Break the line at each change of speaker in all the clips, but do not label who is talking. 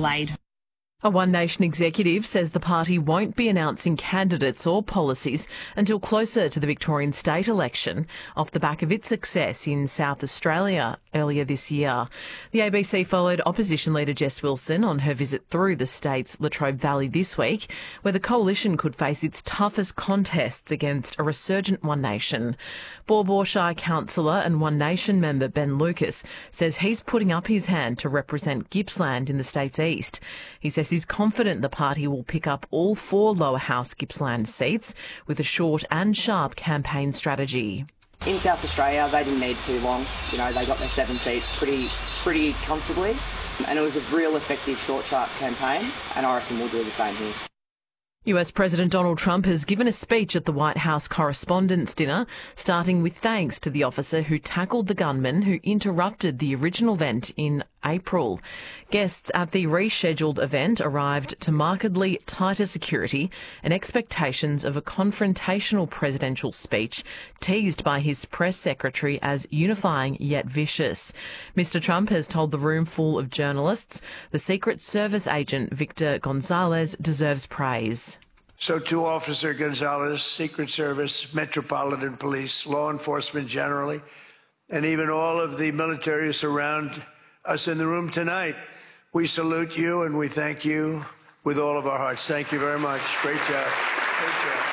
delayed.
A One Nation executive says the party won't be announcing candidates or policies until closer to the Victorian state election, off the back of its success in South Australia earlier this year. The ABC followed opposition leader Jess Wilson on her visit through the state's Latrobe Valley this week, where the coalition could face its toughest contests against a resurgent One Nation. Baw Baw Shire councillor and One Nation member Ben Lucas says he's putting up his hand to represent Gippsland in the state's east. He says he's confident the party will pick up all 4 lower house Gippsland seats with a short and sharp campaign strategy.
In South Australia, they didn't need too long. You know, they got their 7 seats pretty comfortably, and it was a real effective short, sharp campaign, and I reckon we'll do the same here.
US President Donald Trump has given a speech at the White House Correspondents' Dinner, starting with thanks to the officer who tackled the gunman who interrupted the original event in April. Guests at the rescheduled event arrived to markedly tighter security and expectations of a confrontational presidential speech teased by his press secretary as unifying yet vicious. Mr. Trump has told the room full of journalists the Secret Service agent Victor Gonzalez deserves praise.
So to Officer Gonzalez, Secret Service, Metropolitan Police, law enforcement generally, and even all of the military who surround us in the room tonight, we salute you and we thank you with all of our hearts. Thank you very much. Great job. Great job.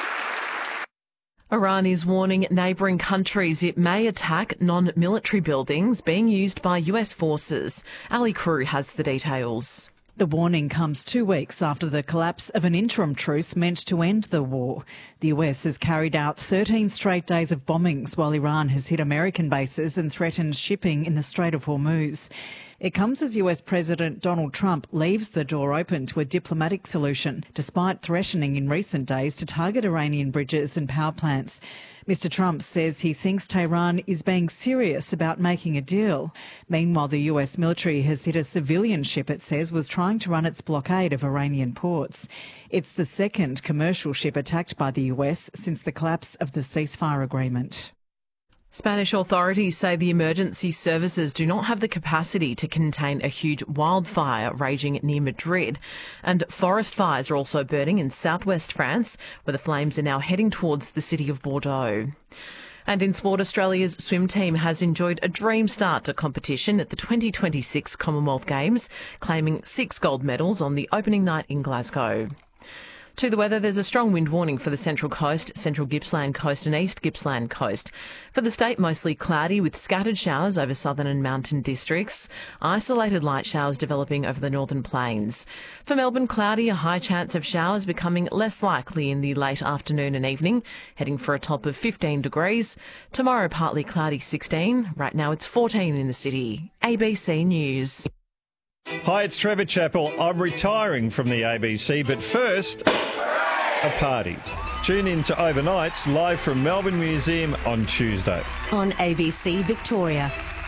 Iran is warning neighbouring countries it may attack non-military buildings being used by US forces. Ali Crew has the details.
The warning comes 2 weeks after the collapse of an interim truce meant to end the war. The US has carried out 13 straight days of bombings while Iran has hit American bases and threatened shipping in the Strait of Hormuz. It comes as US President Donald Trump leaves the door open to a diplomatic solution, despite threatening in recent days to target Iranian bridges and power plants. Mr. Trump says he thinks Tehran is being serious about making a deal. Meanwhile, the US military has hit a civilian ship it says was trying to run its blockade of Iranian ports. It's the second commercial ship attacked by the US since the collapse of the ceasefire agreement.
Spanish authorities say the emergency services do not have the capacity to contain a huge wildfire raging near Madrid, and forest fires are also burning in southwest France, where the flames are now heading towards the city of Bordeaux. And in sport, Australia's swim team has enjoyed a dream start to competition at the 2026 Commonwealth Games, claiming 6 gold medals on the opening night in Glasgow. To the weather, there's a strong wind warning for the Central Coast, Central Gippsland Coast and East Gippsland Coast. For the state, mostly cloudy with scattered showers over southern and mountain districts. Isolated light showers developing over the northern plains. For Melbourne, cloudy, a high chance of showers becoming less likely in the late afternoon and evening, heading for a top of 15 degrees. Tomorrow, partly cloudy 16. Right now, it's 14 in the city. ABC News.
Hi, it's Trevor Chappell. I'm retiring from the ABC, but first, a party. Tune in to Overnights live from Melbourne Museum on Tuesday.
On ABC Victoria.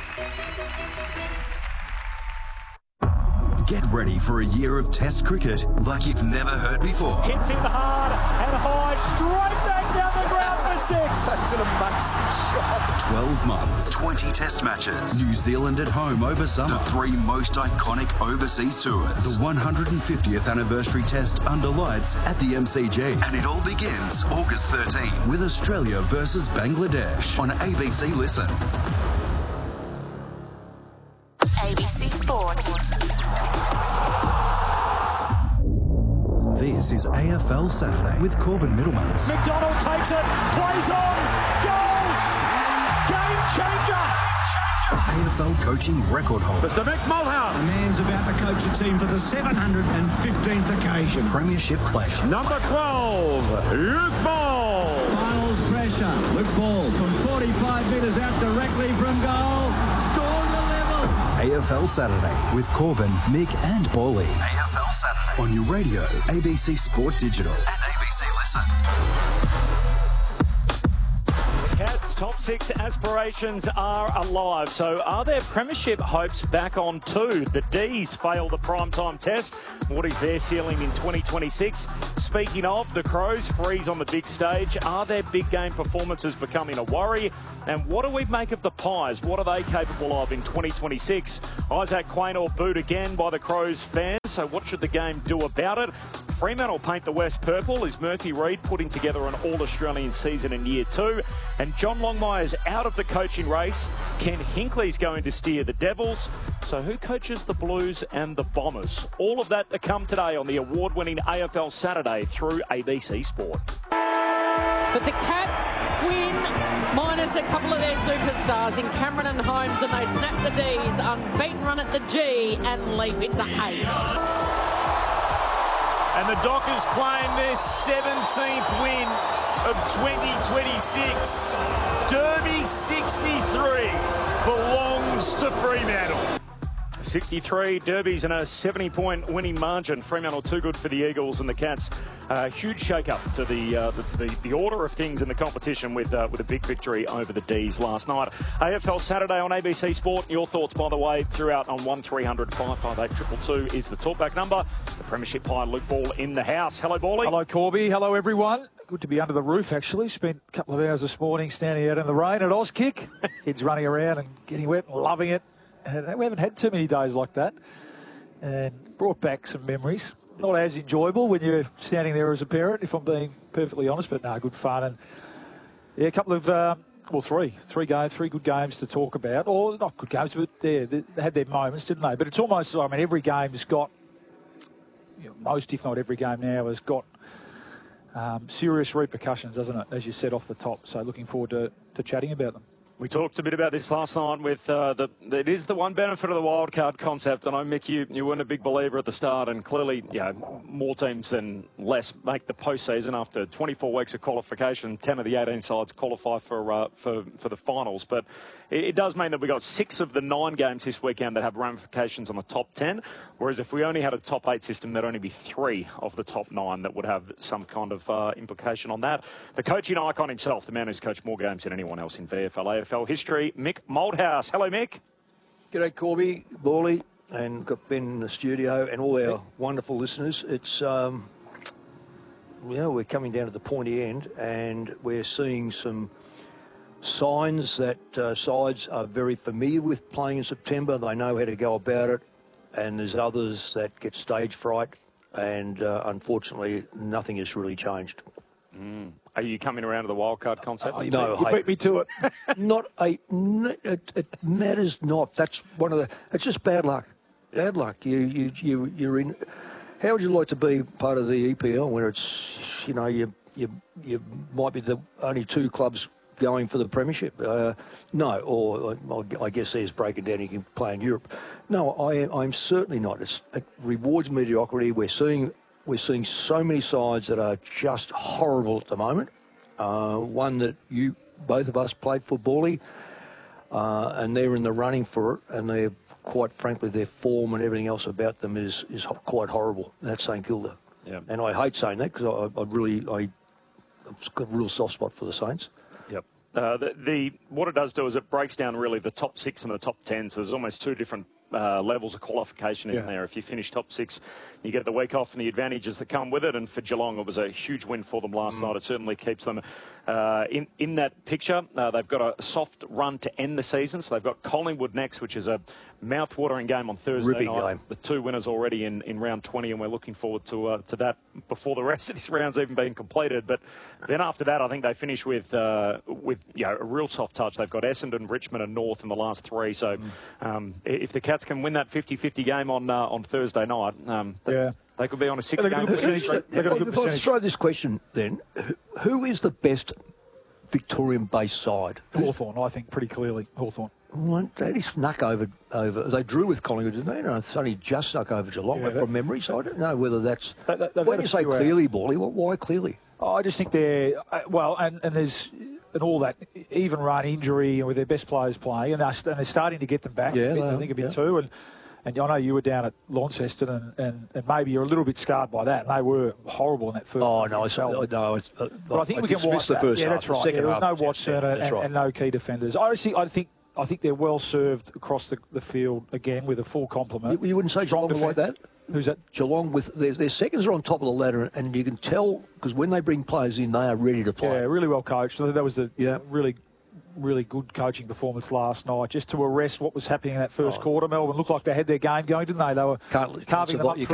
Get ready for a year of Test cricket like you've never heard before.
Hits in hard and high, straight back down the ground for 6.
That's an amazing shot. 12 months, 20 Test matches. New Zealand at home over summer. The 3 most iconic overseas tours. The 150th anniversary Test under lights at the MCG. And it all begins August 13 with Australia versus Bangladesh on ABC Listen.
ABC Sport.
This is AFL Saturday with Corbin Middlemass.
McDonald takes it, plays on, goals! Game changer!
AFL coaching record holder.
Mr. Mick Mulhern.
The man's about to coach a team for the 715th occasion.
Premiership pleasure.
Number 12, Luke Ball.
Finals pressure. Luke Ball from 45 metres out directly from goal. Score the level.
AFL Saturday with Corbin, Mick and Bally. AFL Saturday on your radio, ABC Sport Digital and ABC Listen.
Cats
top 6 aspirations are alive. So are their premiership hopes back on too? The D's failed the primetime test. What is their ceiling in 2026? Speaking of, the Crows freeze on the big stage. Are their big game performances becoming a worry? And what do we make of the Pies? What are they capable of in 2026? Isaac Quaynor booed again by the Crows fans. So what should the game do about it? Fremantle paint the West purple. Is Murphy Reid putting together an All-Australian season in year 2? And John Longmire's out of the coaching race. Ken Hinkley's going to steer the Devils. So who coaches the Blues and the Bombers? All of that to come today on the award-winning AFL Saturday through ABC Sport.
But the Cats win minus a couple of their superstars in Cameron and Holmes, and they snap the D's unbeaten run at the G and leap into 8.
And the Dockers claim their 17th win of 2026. Derby 63 belongs to Fremantle. 63 derbies and a 70-point winning margin. Fremantle too good for the Eagles, and the Cats. Huge shake-up to the order of things in the competition with a big victory over the D's last night. AFL Saturday on ABC Sport. Your thoughts, by the way, throughout on 1300 558 222 is the talkback number. The Premiership Pie, Luke Ball in the house. Hello, Bally.
Hello, Corby. Hello, everyone. Good to be under the roof, actually. Spent a couple of hours this morning standing out in the rain at Auskick. Kids running around and getting wet and loving it. And we haven't had too many days like that, and brought back some memories. Not as enjoyable when you're standing there as a parent, if I'm being perfectly honest, but no, good fun. And yeah, a couple of, three good games to talk about. Or not good games, but they had their moments, didn't they? But it's almost, I mean, every game's got, most if not every game now has got serious repercussions, doesn't it, as you said off the top. So looking forward to chatting about them.
We talked a bit about this last night with it is the one benefit of the wildcard concept. I know, Mick, you weren't a big believer at the start, and clearly, more teams than less make the postseason after 24 weeks of qualification. 10 of the 18 sides qualify for the finals, but it does mean that we got 6 of the 9 games this weekend that have ramifications on the top 10. Whereas if we only had a top 8 system, there'd only be 3 of the top 9 that would have some kind of implication on that. The coaching icon himself, the man who's coached more games than anyone else in VFL AFL history, Mick Malthouse. Hello, Mick.
G'day, Corby, Bally, and got Ben in the studio, and all our wonderful listeners. It's we're coming down to the pointy end, and we're seeing some signs that sides are very familiar with playing in September. They know how to go about it, and there's others that get stage fright, and unfortunately, nothing has really changed.
Are you coming around to the wildcard concept?
No,
you beat me to it.
It matters not. That's one of the. It's just bad luck. Bad luck. You're in. How would you like to be part of the EPL where it's you might be the only 2 clubs going for the premiership? No, or I guess there's breaking down. You can play in Europe. No, I'm certainly not. It rewards mediocrity. We're seeing so many sides that are just horrible at the moment. One that both of us played for, Bally, and they're in the running for it, and they're, quite frankly, their form and everything else about them is quite horrible. And that's St Kilda. Yeah. And I hate saying that because I've got a real soft spot for the Saints.
Yep. What it does do is it breaks down really the top 6 and the top 10. So there's almost 2 different levels of qualification, isn't there? If you finish top 6, you get the week off and the advantages that come with it. And for Geelong, it was a huge win for them last night. It certainly keeps them in that picture. They've got a soft run to end the season. So they've got Collingwood next, which is a mouth-watering game on Thursday night. Game. The 2 winners already in round 20, and we're looking forward to that before the rest of this round's even been completed. But then after that, I think they finish with a real soft touch. They've got Essendon, Richmond and North in the last 3. So if the Cats can win that 50-50 game on Thursday night, they could be on a 6-game percentage.
Let's throw this question then. Who is the best Victorian-based side?
Hawthorn, I think, pretty clearly. Hawthorn.
Well, they snuck over. They drew with Collingwood, didn't they? No, it's only just snuck over Geelong from memory, so I don't know whether that's... When you say clearly, Bally, why clearly?
I just think they're... and there's... And all that even run injury and with their best players playing, and they're starting to get them back. I think a bit too. And And I know you were down at Launceston, and maybe you're a little bit scarred by that. They were horrible in that first.
Oh no,
but I think we can wipe that.
First
yeah,
half.
that's right.
The
There was
half,
no Watson and no key defenders. I think they're well served across the field again with a full complement.
You wouldn't say Geelong like that?
Who's that?
Geelong with their seconds are on top of the ladder, and you can tell because when they bring players in, they are ready to play.
Yeah, really well coached. That was a really good coaching performance last night, just to arrest what was happening in that first quarter. Melbourne looked like they had their game going, didn't they? They were carving them up.
You